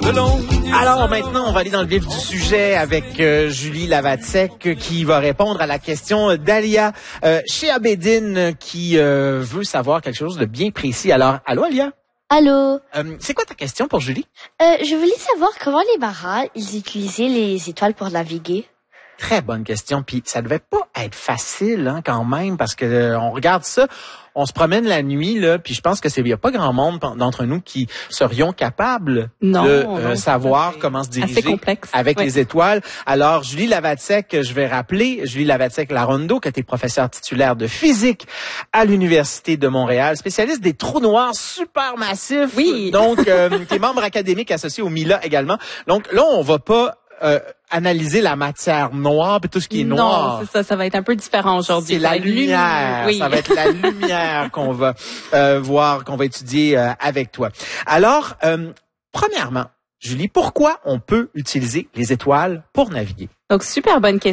Alors maintenant, on va aller dans le vif du sujet avec Julie Lavatsek qui va répondre à la question d'Alia chez Abedin qui veut savoir quelque chose de bien précis. Alors, allô Alia? Allô? C'est quoi ta question pour Julie? Je voulais savoir comment les marins, ils utilisaient les étoiles pour naviguer. Très bonne question. Puis ça devait pas être facile quand même parce que on regarde ça, on se promène la nuit là, puis je pense que il y a pas grand monde d'entre nous qui serions capables de savoir comment se diriger avec les étoiles. Alors Julie Lavatsek, je vais rappeler Julie Lavatsek-Larondo, que tu es professeure titulaire de physique à l'Université de Montréal, spécialiste des trous noirs supermassifs. Oui. Donc tu es membre académique associé au MILA également. Donc là on va pas analyser la matière noire et tout ce qui est noir. Non, c'est ça va être un peu différent aujourd'hui. C'est la lumière. Oui. Ça va être la lumière qu'on va voir, qu'on va étudier avec toi. Alors, premièrement, Julie, pourquoi on peut utiliser les étoiles pour naviguer? Donc, super bonne question.